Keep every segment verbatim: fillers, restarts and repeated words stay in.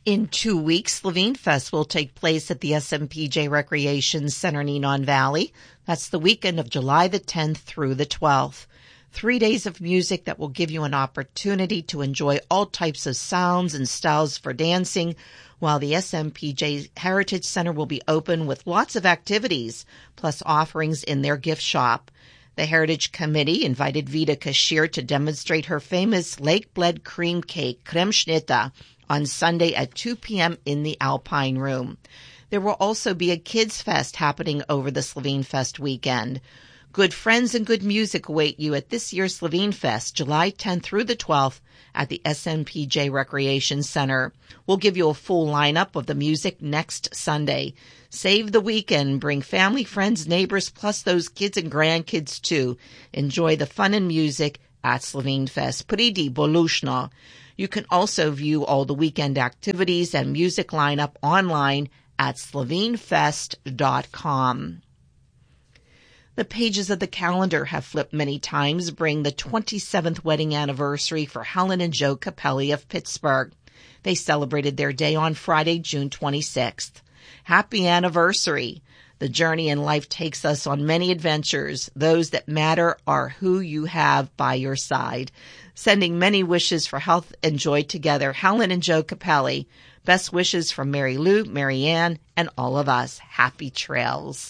In two weeks, Slovene Fest will take place at the S M P J Recreation Center in Enon Valley. That's the weekend of July the tenth through the twelfth. Three days of music that will give you an opportunity to enjoy all types of sounds and styles for dancing, while the S M P J Heritage Center will be open with lots of activities, plus offerings in their gift shop. The Heritage Committee invited Vida Kashir to demonstrate her famous Lake Bled cream cake, Kremschnitte, on Sunday at two p.m. in the Alpine Room. There will also be a Kids Fest happening over the Slovene Fest weekend. Good friends and good music await you at this year's Slovene Fest, July tenth through the twelfth, at the S M P J Recreation Center. We'll give you a full lineup of the music next Sunday. Save the weekend, bring family, friends, neighbors, plus those kids and grandkids too. Enjoy the fun and music at Slovene Fest. Pridi Bolushno. You can also view all the weekend activities and music lineup online at slovenefest dot com. The pages of the calendar have flipped many times, bringing the twenty-seventh wedding anniversary for Helen and Joe Capelli of Pittsburgh. They celebrated their day on Friday, June twenty-sixth. Happy anniversary! The journey in life takes us on many adventures. Those that matter are who you have by your side. Sending many wishes for health and joy together, Helen and Joe Capelli. Best wishes from Mary Lou, Mary Ann, and all of us. Happy trails.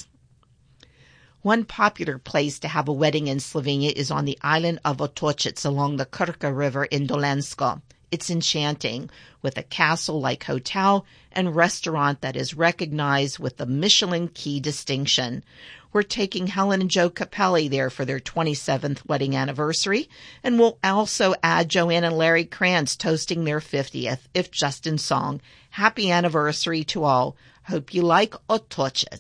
One popular place to have a wedding in Slovenia is on the island of Otočec along the Krka River in Dolenjsko. It's enchanting, with a castle-like hotel and restaurant that is recognized with the Michelin Key distinction. We're taking Helen and Joe Capelli there for their twenty-seventh wedding anniversary, and we'll also add Joanne and Larry Kranz toasting their fiftieth, if just in song. Happy anniversary to all. Hope you like Otočec.